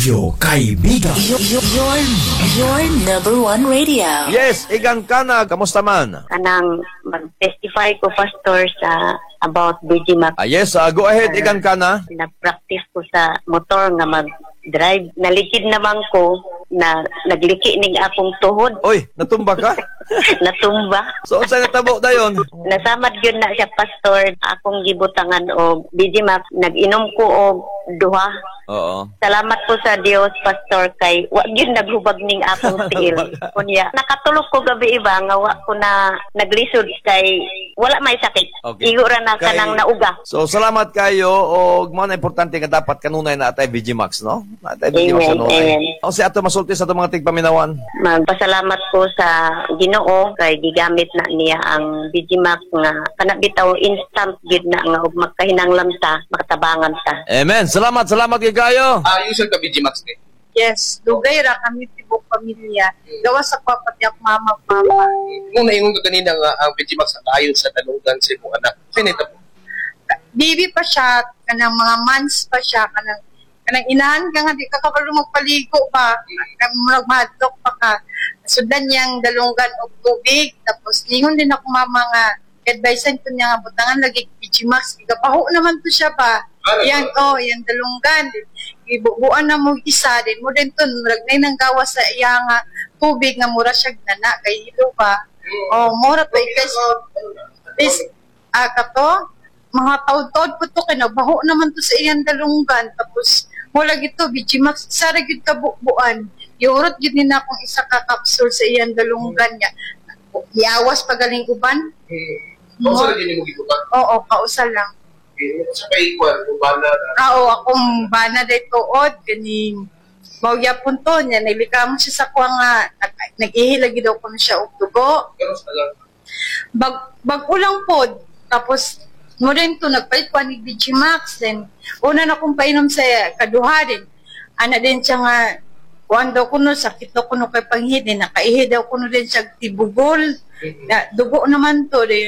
Radyo Kaibigan. Your number one radio. Yes, Igang Kana, kamusta man? Kanang mag-testify ko, Pastor, sa about BGMAX. Yes, go ahead, Igang Kana. Nag-practice ko sa motor nga mag-drive. Nalikid naman ko na nagliki ning akong tuhod. Oy, natumba ka? Natumba. So, saan natabo na yun? Nasamad yun na siya, Pastor. Akong gibutangan o BGMAX. Nag-inom ko o duha. Oo. Salamat po sa Dios, Pastor, kay wag yun naghubag ning akong tiil. Kunya, nakatulog ko gabi iba nga wa ko na naglisod kay wala may sakit. Okay. Igura na kanang nauga. So, salamat kayo o mga na importante nga dapat kanunay na atay VGMAX, no? Atay VGMAX Amen, kanunay. amen. O si ato masulti sa itong mga tigpaminawan. Magpasalamat ko sa Ginoo kay gigamit na niya ang BGMAX nga kanabitaw instant gid na nga ug magkahinanglan ta, makatabangan ta. Amen. Salamat kayo. Usual ka BGMAX din. Yes, dugay ra kami tibok pamilya. Gawa sa papatyak mama. Kung naingon ka kanina nga ang BGMAX ayon sa talugan sa imong anak. Sinita po. Baby pa siya, kanang mga months pa siya, kanang inahan ka nga, di ka kabalo magpaligo pa, magmadlok pa ka. Sudan niyang dalunggan o tubig, tapos ningon din ako mama nga, advisean ko niya nga, butangan lagi BGMAX, igapaho naman to siya pa. Yan, yan dalunggan. Ibubuan na mo isa, din mo din to, ragnay nang gawa sa iya nga tubig nga mura siya nana, kay hilo pa. Mura to, kato, mga taod-taod po to, kinabaho naman to sa iyang dalunggan, tapos mula gito, BGMAX, isa rin yun kabubuan. Iurot yun din akong isa ka-capsule sa iyang dalunggan niya. Iyawas pagaling uban. Kausa din mo gito ba? Oo, kausa lang. Sa paikwan, kung bana na. Oo, akong bana day tuod, ganing mawya punto niya, nilika mo siya sa kuwa nga, nag-ihilagi daw ko na siya og dugo. Bag-ulang pod, tapos mo rin to, nagpalit ko ni BGMAX, then una na kong painom sa kaduha din. Ana din siya nga, kuwan daw ko no, sakit daw ko no kay panghid, nakaihi daw ko no din siya tibugol. Dugo naman to,